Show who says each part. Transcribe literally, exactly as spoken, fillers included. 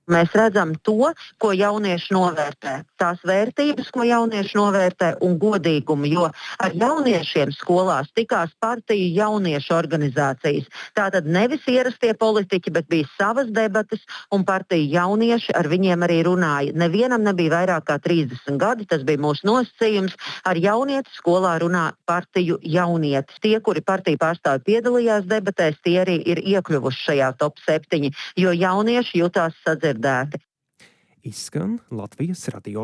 Speaker 1: Mēs redzam to, ko jaunieši novērtē, tās vērtības, ko jaunieši novērtē un godīgumu, jo ar jauniešiem skolās tikās partiju jauniešu organizācijas. Tātad nevis ierastie politiķi, bet bija savas debates un partiju jaunieši ar viņiem arī runāja. Nevienam nebija vairāk kā trīsdesmit gadi, tas bija mūsu nosacījums. Ar jaunieti skolā runā partiju jaunietis. Tie, kuri partiju pārstāvi piedalījās debatēs, tie arī ir iekļuvuši šajā top septiņi, jo jaunieši jutās sadzirdēti.
Speaker 2: Izskan Latvijas radio